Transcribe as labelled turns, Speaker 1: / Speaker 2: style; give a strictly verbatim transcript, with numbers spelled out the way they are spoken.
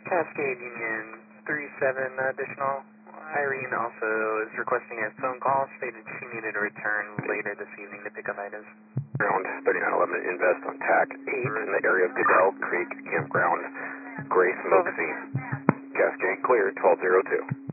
Speaker 1: Cascade Union three seven additional. Irene also is requesting a phone call, stated she needed to return later this evening to pick up items.
Speaker 2: Ground thirty-nine eleven invest on T A C eight in the area of Goodell Creek Campground, Gray Smoke Sea. Cascade clear, twelve zero two.